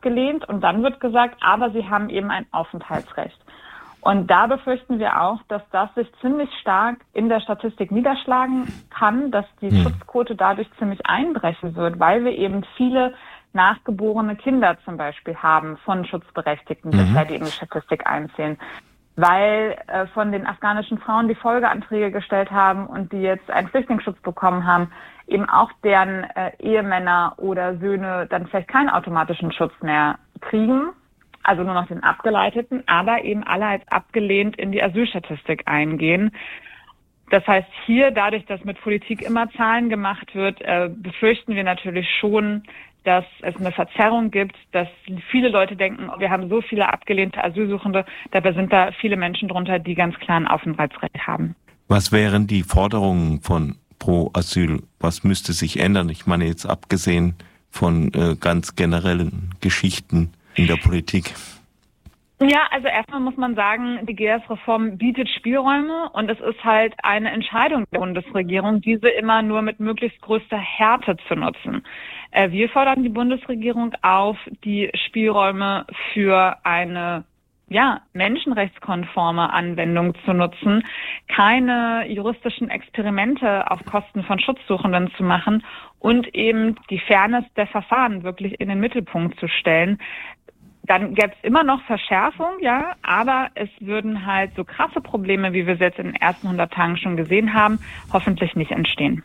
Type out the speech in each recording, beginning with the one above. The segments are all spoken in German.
abgelehnt und dann wird gesagt, aber sie haben eben ein Aufenthaltsrecht. Und da befürchten wir auch, dass das sich ziemlich stark in der Statistik niederschlagen kann, dass die Schutzquote dadurch ziemlich einbrechen wird, weil wir eben viele nachgeborene Kinder zum Beispiel haben von Schutzberechtigten, bisher, die in die Statistik einzählen. Weil von den afghanischen Frauen, die Folgeanträge gestellt haben und die jetzt einen Flüchtlingsschutz bekommen haben, eben auch deren Ehemänner oder Söhne dann vielleicht keinen automatischen Schutz mehr kriegen, also nur noch den abgeleiteten, aber eben alle als abgelehnt in die Asylstatistik eingehen. Das heißt, hier, dadurch, dass mit Politik immer Zahlen gemacht wird, befürchten wir natürlich schon, dass es eine Verzerrung gibt, dass viele Leute denken, wir haben so viele abgelehnte Asylsuchende, dabei sind da viele Menschen drunter, die ganz klar ein Aufenthaltsrecht haben. Was wären die Forderungen von Pro Asyl? Was müsste sich ändern? Ich meine jetzt abgesehen von ganz generellen Geschichten in der Politik. Ja, also erstmal muss man sagen, die GEAS-Reform bietet Spielräume und es ist halt eine Entscheidung der Bundesregierung, diese immer nur mit möglichst größter Härte zu nutzen. Wir fordern die Bundesregierung auf, die Spielräume für eine menschenrechtskonforme Anwendung zu nutzen, keine juristischen Experimente auf Kosten von Schutzsuchenden zu machen und eben die Fairness der Verfahren wirklich in den Mittelpunkt zu stellen. Dann gäbe es immer noch Verschärfung, ja, aber es würden halt so krasse Probleme, wie wir es jetzt in den ersten 100 Tagen schon gesehen haben, hoffentlich nicht entstehen.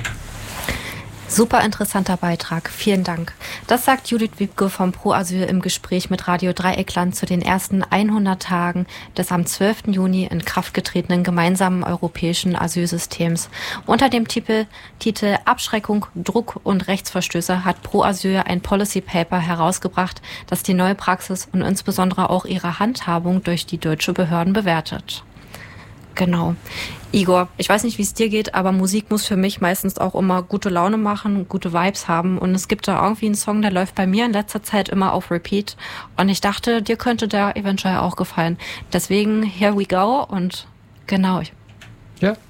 Super interessanter Beitrag. Vielen Dank. Das sagt Judith Wiebke vom Pro Asyl im Gespräch mit Radio Dreieckland zu den ersten 100 Tagen des am 12. Juni in Kraft getretenen gemeinsamen europäischen Asylsystems. Unter dem Titel Abschreckung, Druck und Rechtsverstöße hat Pro Asyl ein Policy Paper herausgebracht, das die neue Praxis und insbesondere auch ihre Handhabung durch die deutsche Behörden bewertet. Genau. Igor, ich weiß nicht, wie es dir geht, aber Musik muss für mich meistens auch immer gute Laune machen, gute Vibes haben. Und es gibt da irgendwie einen Song, der läuft bei mir in letzter Zeit immer auf Repeat. Und ich dachte, dir könnte der eventuell auch gefallen. Deswegen, here we go und genau. Ja,